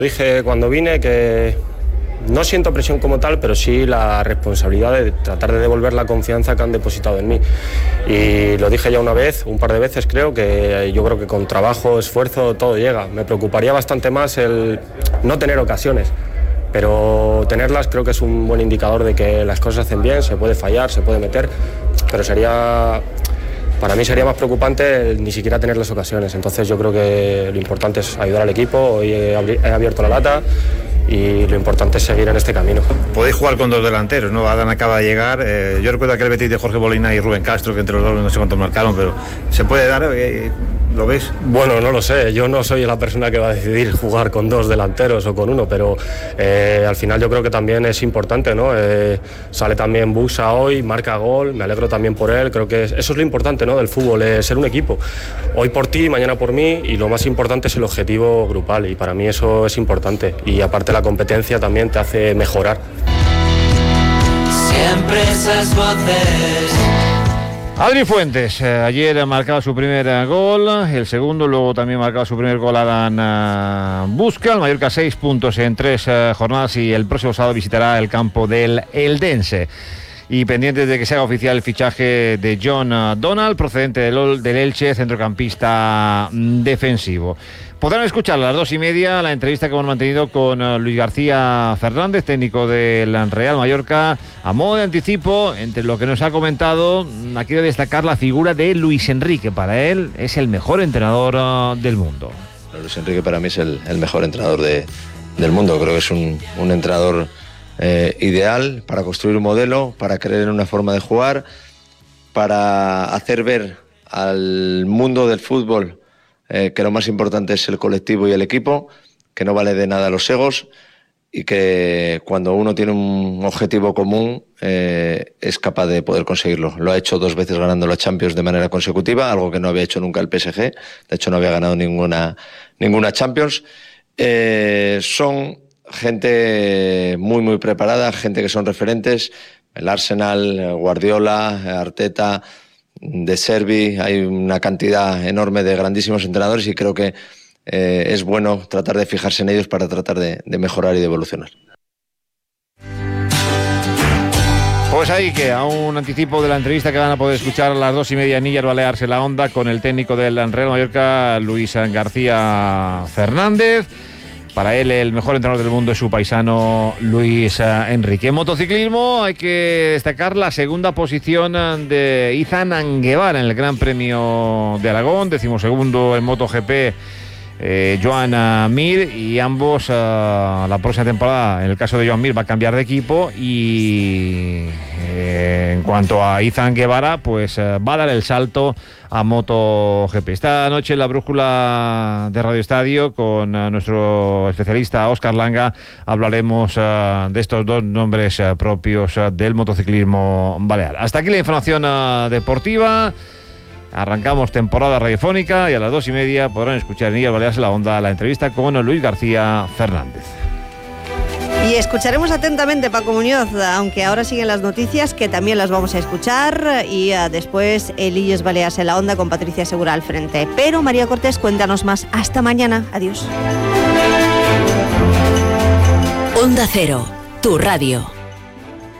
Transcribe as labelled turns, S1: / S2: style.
S1: Dije cuando vine que no siento presión como tal, pero sí la responsabilidad de tratar de devolver la confianza que han depositado en mí. Y lo dije ya una vez, un par de veces creo, que yo creo que con trabajo, esfuerzo, todo llega. Me preocuparía bastante más el no tener ocasiones, pero tenerlas creo que es un buen indicador de que las cosas se hacen bien, se puede fallar, se puede meter, pero para mí sería más preocupante ni siquiera tener las ocasiones. Entonces yo creo que lo importante es ayudar al equipo. Hoy he abierto la lata y lo importante es seguir en este camino.
S2: Podéis jugar con dos delanteros, ¿no? Adán acaba de llegar. Yo recuerdo aquel Betis de Jorge Molina y Rubén Castro, que entre los dos no sé cuántos marcaron, pero ¿se puede dar? ¿Lo ves?
S1: Bueno, no lo sé. Yo no soy la persona que va a decidir jugar con dos delanteros o con uno, pero al final yo creo que también es importante, ¿no? Sale también Buxa hoy, marca gol, me alegro también por él. Creo que eso es lo importante, ¿no? Del fútbol, ser un equipo. Hoy por ti, mañana por mí, y lo más importante es el objetivo grupal, y para mí eso es importante. Y aparte la competencia también te hace mejorar.
S3: Siempre esas voces.
S4: Adri Fuentes, ayer marcaba su primer gol, el segundo, luego también marcaba su primer gol Adán Busca. El Mallorca 6 puntos en 3 jornadas y el próximo sábado visitará el campo del Eldense. Y pendientes de que se haga oficial el fichaje de John Donald, procedente del Elche, centrocampista defensivo. Podrán escuchar a las 2:30 la entrevista que hemos mantenido con Luis García Fernández, técnico del Real Mallorca. A modo de anticipo, entre lo que nos ha comentado, quiero destacar la figura de Luis Enrique. Para él es el mejor entrenador del mundo.
S5: Luis Enrique para mí es el mejor entrenador del mundo. Creo que es un entrenador ideal para construir un modelo, para creer en una forma de jugar, para hacer ver al mundo del fútbol que lo más importante es el colectivo y el equipo, que no vale de nada los egos y que cuando uno tiene un objetivo común es capaz de poder conseguirlo. Lo ha hecho 2 veces ganando la Champions de manera consecutiva, algo que no había hecho nunca el PSG, de hecho no había ganado ninguna Champions. Son gente muy muy preparada, gente que son referentes, el Arsenal, Guardiola, Arteta, De Servi, hay una cantidad enorme de grandísimos entrenadores y creo que es bueno tratar de fijarse en ellos para tratar de mejorar y de evolucionar.
S4: Pues ahí que a un anticipo de la entrevista que van a poder escuchar a las 2:30 en Illes Balears en la Onda con el técnico del Real Mallorca, Luis García Fernández. Para él el mejor entrenador del mundo es su paisano Luis Enrique. En motociclismo hay que destacar la segunda posición de Izan Anguevara en el Gran Premio de Aragón, 12º en MotoGP Joan Mir, y ambos la próxima temporada, en el caso de Joan Mir, va a cambiar de equipo, y en cuanto a Izan Guevara, pues va a dar el salto a MotoGP. Esta noche en la brújula de Radio Estadio con nuestro especialista Óscar Langa hablaremos de estos dos nombres propios del motociclismo balear. Hasta aquí la información deportiva. Arrancamos temporada radiofónica y a las 2:30 podrán escuchar en Illes Balears en la Onda la entrevista con Luis García Fernández.
S6: Y escucharemos atentamente Paco Muñoz, aunque ahora siguen las noticias que también las vamos a escuchar, y después el Illes Balears en la Onda con Patricia Segura al frente. Pero María Cortés, cuéntanos más. Hasta mañana. Adiós.
S7: Onda Cero, tu radio.